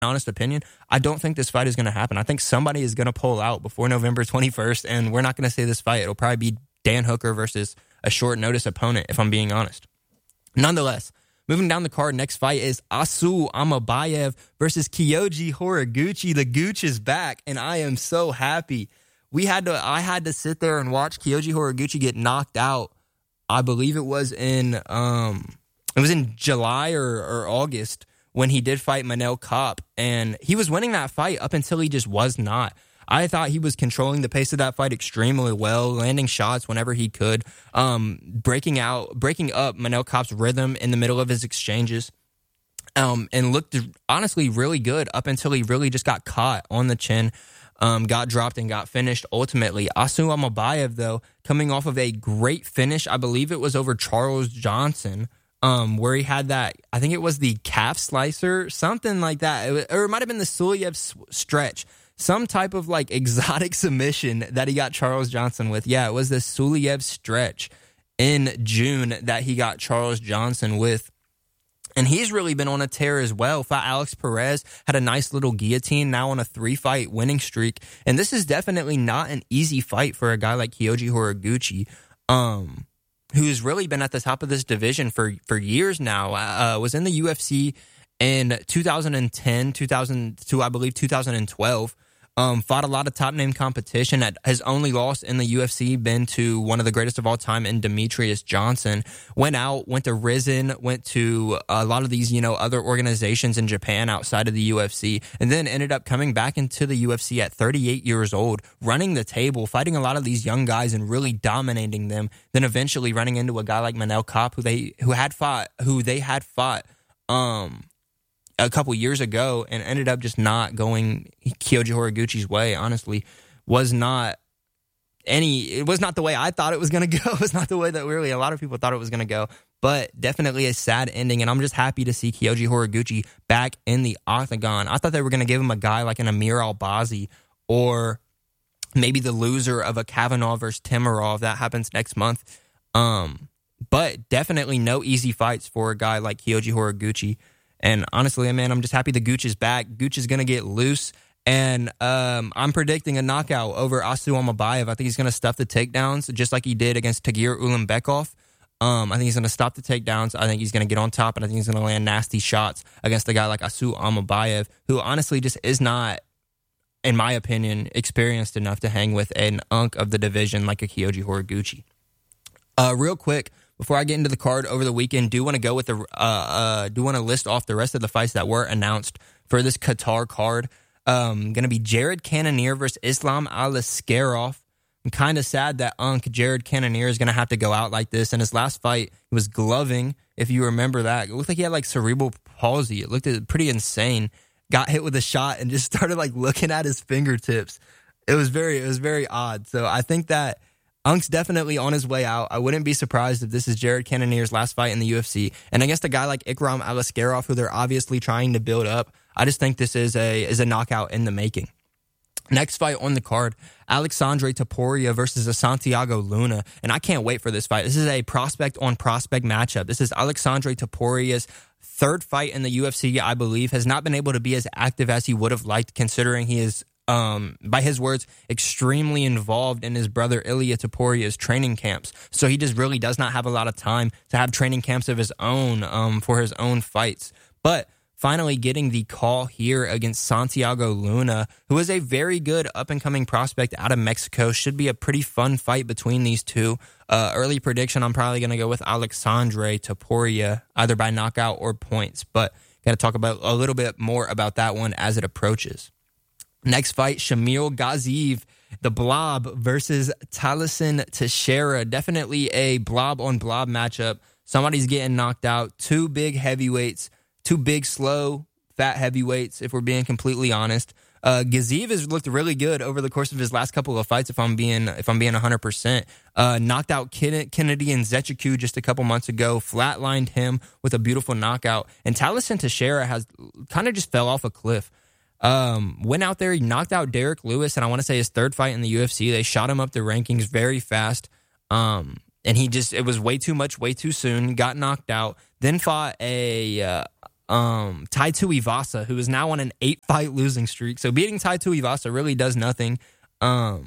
honest opinion, I don't think this fight is going to happen. I think somebody is going to pull out before November 21st, and we're not going to see this fight. It'll probably be Dan Hooker versus a short notice opponent, if I'm being honest. Nonetheless, moving down the card, next fight is Asu Amabayev versus Kyoji Horiguchi. The Gooch is back, and I am so happy. I had to sit there and watch Kyoji Horiguchi get knocked out. I believe it was in July or August when he did fight Manel Kape, and he was winning that fight up until he just was not. I thought he was controlling the pace of that fight extremely well, landing shots whenever he could, breaking up Manel Kape's rhythm in the middle of his exchanges, and looked honestly really good up until he really just got caught on the chin, got dropped and got finished ultimately. Asu Amabayev, though, coming off of a great finish, I believe it was over Charles Johnson, where he had that, I think it was the calf slicer, something like that, or it might have been the Suliev stretch. Some type of like exotic submission that he got Charles Johnson with. Yeah, it was the Suliev stretch in June that he got Charles Johnson with. And he's really been on a tear as well. Fought Alex Perez, had a nice little guillotine, now on a 3-fight winning streak. And this is definitely not an easy fight for a guy like Kyoji Horiguchi, who's really been at the top of this division for years now. Was in the UFC in 2010, 2002, I believe 2012. Fought a lot of top-name competition. Has only lost in the UFC been to one of the greatest of all time in Demetrius Johnson. Went to Rizin, went to a lot of these, other organizations in Japan outside of the UFC, and then ended up coming back into the UFC at 38 years old, running the table, fighting a lot of these young guys and really dominating them. Then eventually running into a guy like Manel Kape, who they had fought a couple years ago, and ended up just not going Kyoji Horiguchi's way. Honestly, it was not the way I thought it was going to go. It was not the way that really a lot of people thought it was going to go, but definitely a sad ending. And I'm just happy to see Kyoji Horiguchi back in the octagon. I thought they were going to give him a guy like an Amir Albazi, or maybe the loser of a Kavanaugh versus Timarov. That happens next month. But definitely no easy fights for a guy like Kyoji Horiguchi. And honestly, man, I'm just happy the Gooch is back. Gooch is going to get loose. And I'm predicting a knockout over Asu Amabayev. I think he's going to stuff the takedowns just like he did against Tagir Ulanbekov. I think he's going to stop the takedowns. I think he's going to get on top, and I think he's going to land nasty shots against a guy like Asu Amabayev, who honestly just is not, in my opinion, experienced enough to hang with an unk of the division like a Kyoji Horiguchi. Real quick, before I get into the card over the weekend, do want to list off the rest of the fights that were announced for this Qatar card. Going to be Jared Cannonier versus Islam Aliskerov. I'm kind of sad that Jared Cannonier is going to have to go out like this. In his last fight, he was gloving, if you remember that. It looked like he had like cerebral palsy. It looked pretty insane. Got hit with a shot and just started like looking at his fingertips. It was very odd. So I think that Unk's definitely on his way out. I wouldn't be surprised if this is Jared Cannonier's last fight in the UFC. And against a guy like Ikram Aliskerov, who they're obviously trying to build up, I just think this is a knockout in the making. Next fight on the card, Alexandre Topuria versus a Santiago Luna. And I can't wait for this fight. This is a prospect-on-prospect matchup. This is Alexandre Topuria's third fight in the UFC, I believe. Has not been able to be as active as he would have liked, considering he is, by his words, extremely involved in his brother Ilia Topuria's training camps. So he just really does not have a lot of time to have training camps of his own for his own fights. But finally getting the call here against Santiago Luna, who is a very good up-and-coming prospect out of Mexico. Should be a pretty fun fight between these two. Early prediction, I'm probably going to go with Alexandre Topuria, either by knockout or points. But got to talk about a little bit more about that one as it approaches. Next fight, Shamil Gaziev, the Blob versus Taliesin Teixeira. Definitely a blob-on-blob matchup. Somebody's getting knocked out. Two big heavyweights. Two big, slow, fat heavyweights, if we're being completely honest. Gaziev has looked really good over the course of his last couple of fights, if I'm being 100%. Knocked out Kennedy and Zechiku just a couple months ago, flatlined him with a beautiful knockout. And Taliesin Teixeira has kind of just fell off a cliff. Went out there, he knocked out Derek Lewis, and I want to say his third fight in the UFC. They shot him up the rankings very fast. And it was way too much, way too soon. Got knocked out. Then fought a Tai Tuivasa, who is now on an 8-fight losing streak. So beating Tai Tuivasa really does nothing. And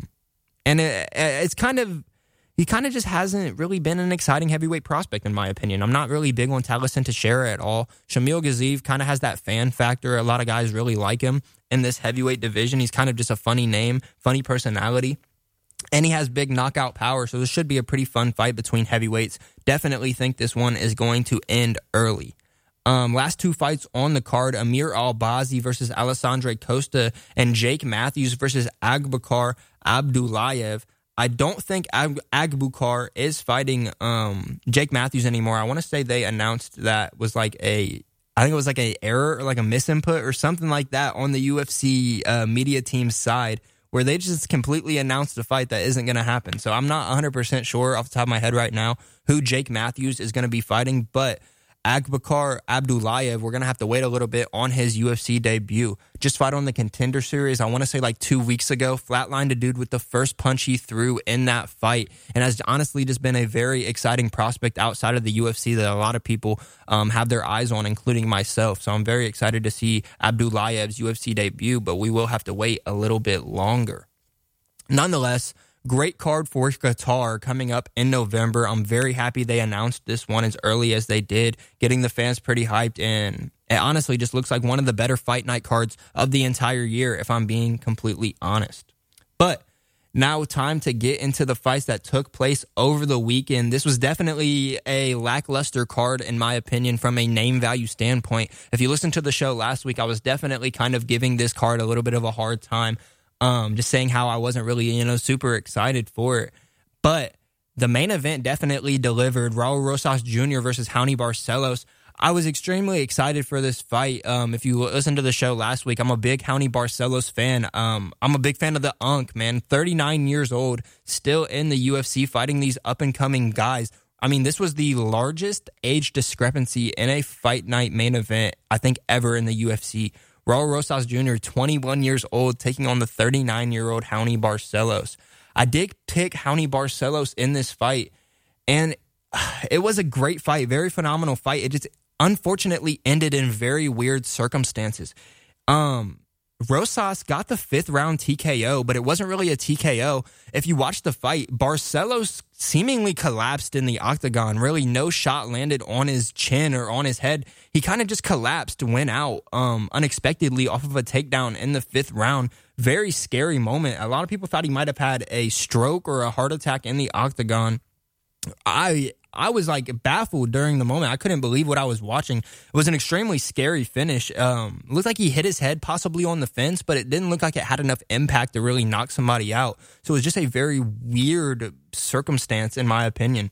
it's kind of, he kind of just hasn't really been an exciting heavyweight prospect, in my opinion. I'm not really big on Taliesin Teixeira at all. Shamil Gaziev kind of has that fan factor. A lot of guys really like him in this heavyweight division. He's kind of just a funny name, funny personality. And he has big knockout power, so this should be a pretty fun fight between heavyweights. Definitely think this one is going to end early. Last two fights on the card, Amir Albazi versus Alessandro Costa and Jake Matthews versus Agbukar Abdullayev. I don't think Agbukar is fighting Jake Matthews anymore. I want to say they announced that was like I think it was like an error or like a misinput or something like that on the UFC media team's side, where they just completely announced a fight that isn't going to happen. So I'm not 100% sure off the top of my head right now who Jake Matthews is going to be fighting, but Agbukar Abdullayev, we're going to have to wait a little bit on his UFC debut. Just fought on the Contender Series, I want to say like 2 weeks ago. Flatlined a dude with the first punch he threw in that fight, and has honestly just been a very exciting prospect outside of the UFC that a lot of people have their eyes on, including myself. So I'm very excited to see Abdullayev's UFC debut, but we will have to wait a little bit longer. Nonetheless, great card for Qatar coming up in November. I'm very happy they announced this one as early as they did, getting the fans pretty hyped, and it honestly just looks like one of the better fight night cards of the entire year, if I'm being completely honest. But now time to get into the fights that took place over the weekend. This was definitely a lackluster card, in my opinion, from a name value standpoint. If you listened to the show last week, I was definitely kind of giving this card a little bit of a hard time. Just saying how I wasn't really, super excited for it. But the main event definitely delivered. Raul Rosas Jr. versus Raoni Barcelos. I was extremely excited for this fight. If you listened to the show last week, I'm a big Raoni Barcelos fan. I'm a big fan of the Unk, man. 39 years old, still in the UFC, fighting these up-and-coming guys. I mean, this was the largest age discrepancy in a fight night main event, I think, ever in the UFC. Raul Rosas Jr., 21 years old, taking on the 39-year-old Raoni Barcelos. I did pick Raoni Barcelos in this fight, and it was a great fight, very phenomenal fight. It just unfortunately ended in very weird circumstances. Rosas got the 5th round TKO, but it wasn't really a TKO. If you watch the fight, Barcelos seemingly collapsed in the octagon. Really, no shot landed on his chin or on his head. He kind of just collapsed, went out unexpectedly off of a takedown in the 5th round. Very scary moment. A lot of people thought he might have had a stroke or a heart attack in the octagon. I was like baffled during the moment. I couldn't believe what I was watching. It was an extremely scary finish. Looked like he hit his head possibly on the fence, but it didn't look like it had enough impact to really knock somebody out. So it was just a very weird circumstance, in my opinion.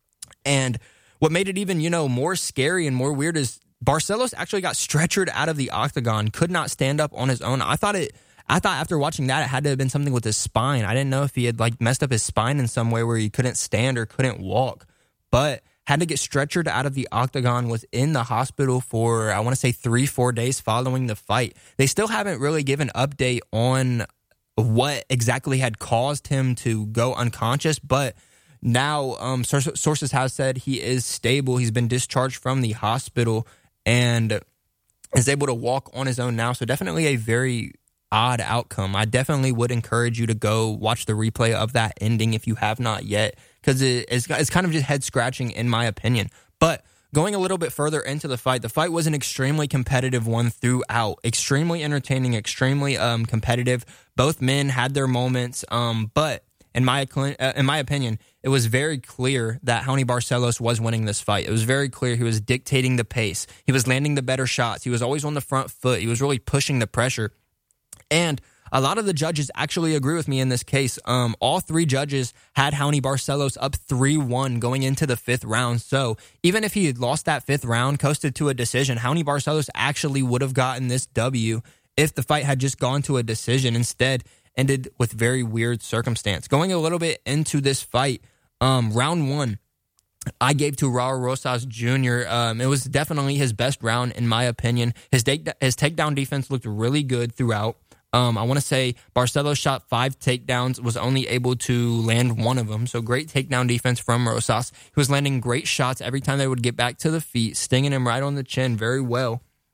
And what made it even, more scary and more weird is Barcelos actually got stretchered out of the octagon, could not stand up on his own. I thought after watching that, it had to have been something with his spine. I didn't know if he had messed up his spine in some way where he couldn't stand or couldn't walk. But had to get stretchered out of the octagon, was in the hospital for, I want to say, 3-4 days following the fight. They still haven't really given an update on what exactly had caused him to go unconscious, but now sources have said he is stable. He's been discharged from the hospital and is able to walk on his own now. So definitely a very odd outcome. I definitely would encourage you to go watch the replay of that ending if you have not yet, because it's kind of just head-scratching in my opinion. But going a little bit further into the fight was an extremely competitive one throughout. Extremely entertaining, extremely competitive. Both men had their moments, but in my opinion, it was very clear that Raoni Barcelos was winning this fight. It was very clear he was dictating the pace. He was landing the better shots. He was always on the front foot. He was really pushing the pressure. And a lot of the judges actually agree with me in this case. All 3 judges had Raoni Barcelos up 3-1 going into the 5th round. So even if he had lost that 5th round, coasted to a decision, Raoni Barcelos actually would have gotten this W if the fight had just gone to a decision. Instead, ended with very weird circumstance. Going a little bit into this fight, round 1, I gave to Raul Rosas Jr. It was definitely his best round, in my opinion. His takedown defense looked really good throughout. I want to say Barcelos shot 5 takedowns, was only able to land 1 of them. So great takedown defense from Rosas. He was landing great shots every time they would get back to the feet, stinging him right on the chin very well.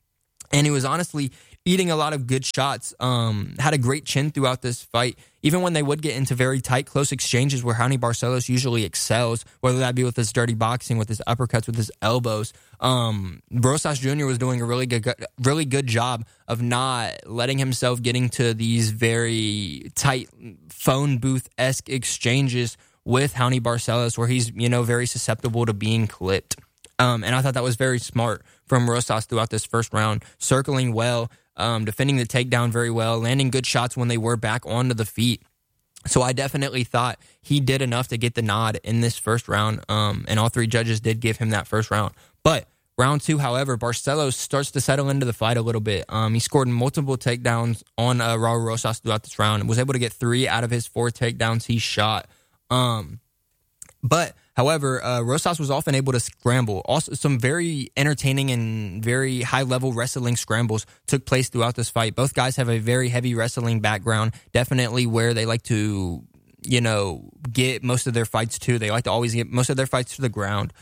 And he was honestly eating a lot of good shots, had a great chin throughout this fight. Even when they would get into very tight, close exchanges where Raoni Barcelos usually excels, whether that be with his dirty boxing, with his uppercuts, with his elbows, Rosas Jr. was doing a really good job of not letting himself get into these very tight phone booth-esque exchanges with Raoni Barcelos where he's, very susceptible to being clipped. And I thought that was very smart from Rosas throughout this first round, circling well, defending the takedown very well, landing good shots when they were back onto the feet. So I definitely thought he did enough to get the nod in this first round, and all three judges did give him that first round. But round 2, however, Barcelos starts to settle into the fight a little bit. He scored multiple takedowns on Raul Rosas throughout this round and was able to get 3 out of his 4 takedowns he shot. But however, Rosas was often able to scramble. Also, some very entertaining and very high-level wrestling scrambles took place throughout this fight. Both guys have a very heavy wrestling background, definitely where they like to, get most of their fights to. They like to always get most of their fights to the ground.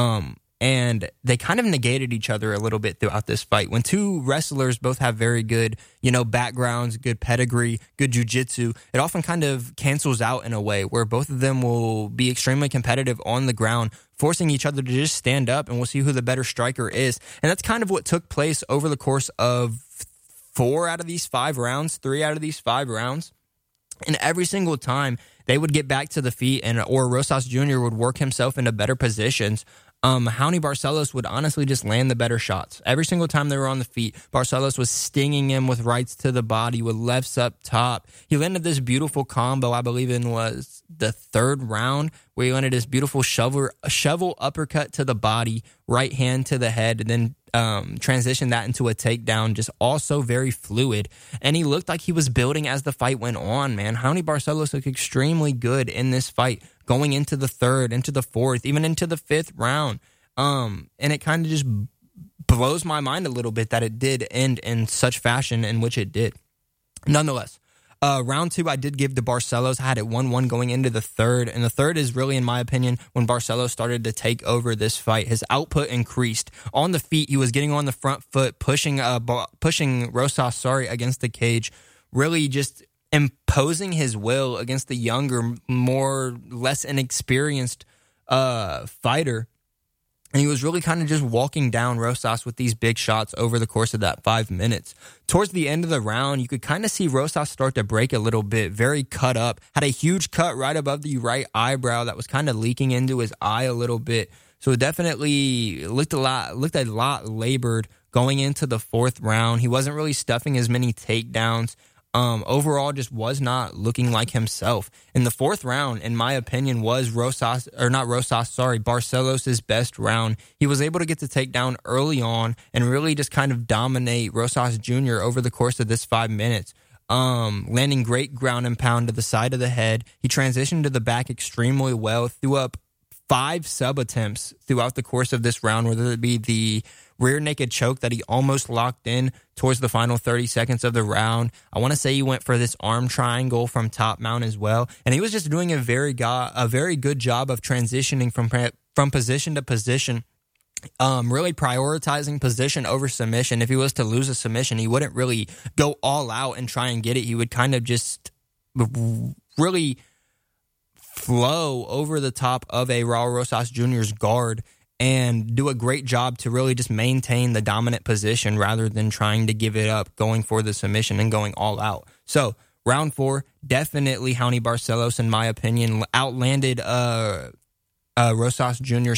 And they kind of negated each other a little bit throughout this fight. When two wrestlers both have very good, backgrounds, good pedigree, good jiu-jitsu, it often kind of cancels out in a way where both of them will be extremely competitive on the ground, forcing each other to just stand up, and we'll see who the better striker is. And that's kind of what took place over the course of 4 out of these 5 rounds, 3 out of these 5 rounds. And every single time they would get back to the feet or Rosas Jr. would work himself into better positions, Raoni Barcelos would honestly just land the better shots. Every single time they were on the feet, Barcelos was stinging him with rights to the body, with lefts up top. He landed this beautiful combo, I believe it was the 3rd round, where he landed this beautiful shovel uppercut to the body, right hand to the head, and then transitioned that into a takedown, just also very fluid. And he looked like he was building as the fight went on, man. Raoni Barcelos looked extremely good in this fight, going into the 3rd, into the 4th, even into the 5th round. And it kind of just blows my mind a little bit that it did end in such fashion in which it did. Nonetheless, round 2, I did give to Barcelos. I had it 1-1 going into the 3rd. And the 3rd is really, in my opinion, when Barcelos started to take over this fight. His output increased. On the feet, he was getting on the front foot, pushing Rosas, against the cage. Really just imposing his will against the younger, less inexperienced fighter. And he was really kind of just walking down Rosas with these big shots over the course of that 5 minutes. Towards the end of the round, you could kind of see Rosas start to break a little bit, very cut up. Had a huge cut right above the right eyebrow that was kind of leaking into his eye a little bit. So it definitely looked a lot labored going into the 4th round. He wasn't really stuffing as many takedowns. Overall just was not looking like himself. In the 4th round, in my opinion, was Barcelos' best round. He was able to get the takedown early on and really just kind of dominate Rosas Jr. over the course of this 5 minutes. Landing great ground and pound to the side of the head. He transitioned to the back extremely well, threw up 5 sub attempts throughout the course of this round, whether it be the rear naked choke that he almost locked in towards the final 30 seconds of the round. I want to say he went for this arm triangle from top mount as well. And he was just doing a very good job of transitioning from position to position, really prioritizing position over submission. If he was to lose a submission, he wouldn't really go all out and try and get it. He would kind of just really flow over the top of a Raul Rosas Jr.'s guard and do a great job to really just maintain the dominant position rather than trying to give it up, going for the submission and going all out. So round 4, definitely Raoni Barcelos, in my opinion, outlanded Rosas Jr.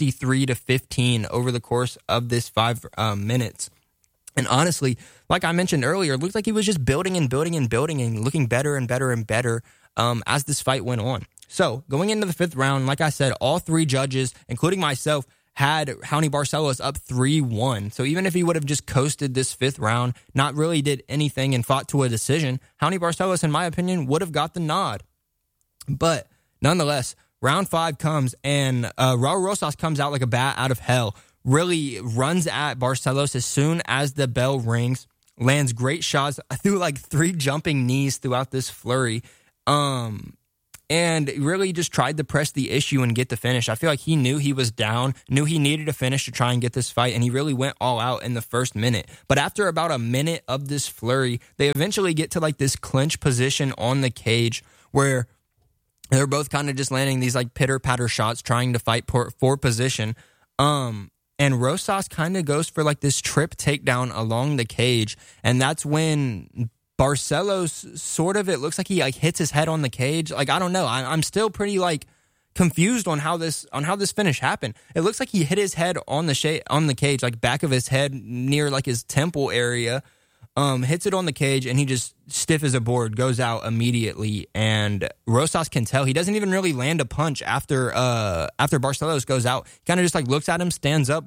63-15 over the course of this 5 minutes. And honestly, like I mentioned earlier, it looked like he was just building and looking better and better and better as this fight went on. So, going into the 5th round, like I said, all 3 judges, including myself, had Raoni Barcelos up 3-1. So, even if he would have just coasted this 5th round, not really did anything and fought to a decision, Raoni Barcelos, in my opinion, would have got the nod. But, nonetheless, round 5 comes, and Raul Rosas comes out like a bat out of hell, really runs at Barcelos as soon as the bell rings, lands great shots, threw like 3 jumping knees throughout this flurry, and really just tried to press the issue and get the finish. I feel like he knew he was down, knew he needed a finish to try and get this fight, and he really went all out in the first minute. But after about a minute of this flurry, they eventually get to like this clinch position on the cage where they're both kind of just landing these like pitter-patter shots trying to fight for position. And Rosas kind of goes for like this trip takedown along the cage, and that's when Barcelos sort of, it looks like he like hits his head on the cage. Like, I don't know. I'm still pretty like confused on how this finish happened. It looks like he hit his head on the cage, like back of his head near like his temple area. Hits it on the cage, and he just stiff as a board, goes out immediately. And Rosas can tell he doesn't even really land a punch after Barcelos goes out. He kind of just like looks at him, stands up,